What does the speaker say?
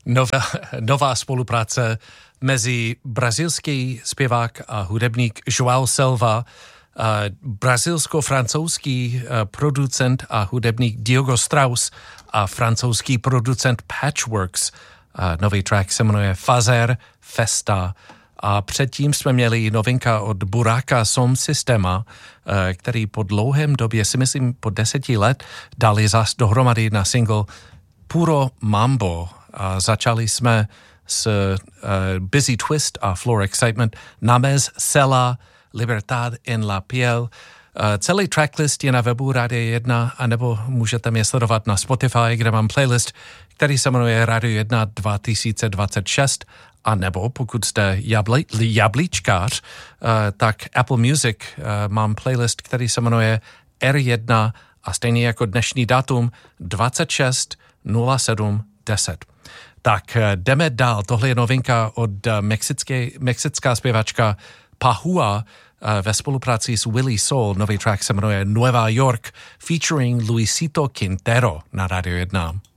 Nová spolupráce mezi brazilský zpěvák a hudebník João Selva, brazilsko-francouzský producent a hudebník Diogo Strauss a francouzský producent Patchworks. Nový track se jmenuje Fazer Festa. A předtím jsme měli novinka od Buraka Som Systema, který po dlouhém době, si myslím po 10 let, dali zas dohromady na single Puro Mambo. A začali jsme s Busy Twist a Floor Excitement, Namez Sela, Libertad en la Piel. Celý tracklist je na webu Radio 1, anebo můžete mě sledovat na Spotify, kde mám playlist, který se jmenuje Radio 1 2026, a nebo pokud jste jablíčkář, tak Apple Music mám playlist, který se jmenuje R1 a stejně jako dnešní datum 26.07.10. Tak jdeme dál. Tohle je novinka od mexická zpěvačka Pahua ve spolupráci s Willy Soul. Nový track se jmenuje Nueva York featuring Luisito Quintero na Radio 1.